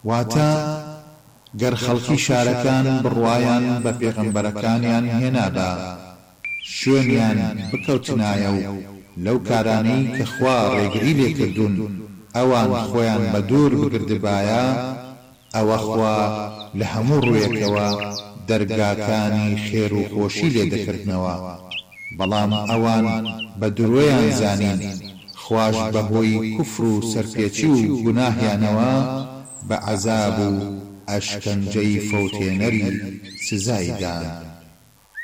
واتە گەر خەڵکی شارەکان بڕوایان بە پێغەمبەرەکانیان هێنابا شوێنیان بکەوتنایە و لەو کارانەی کە خوا ڕێگری لێکردوون ئەوان خۆیان بە دوور بگردبایە ئەوە خوا لە هەموو ڕوویەکەوە دەرگاکانی خێر و خۆشی لێ دەکردنەوە بەڵام ئەوان بە درۆیان زانین خواش بەهۆی کوفر و سەرپێچی و گوناهیانەوە بە عەزاب و ئەشکەنجەی فەوتێنەری سزای دان.